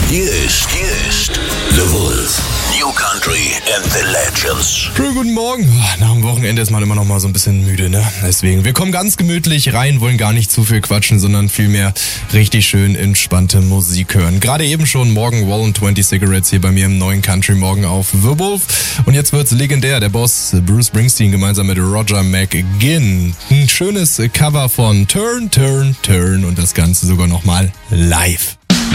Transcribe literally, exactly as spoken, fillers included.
Hier ist, hier ist The Wolf. New Country and the Legends. Schönen guten Morgen. Nach dem Wochenende ist man immer noch mal so ein bisschen müde, ne? Deswegen, wir kommen ganz gemütlich rein, wollen gar nicht zu viel quatschen, sondern vielmehr richtig schön entspannte Musik hören. Gerade eben schon Morgan Wallen zwanzig Cigarettes hier bei mir im neuen Country Morgen auf The Wolf. Und jetzt wird's legendär. Der Boss Bruce Springsteen gemeinsam mit Roger McGuinn. Ein schönes Cover von Turn, Turn, Turn und das Ganze sogar nochmal live.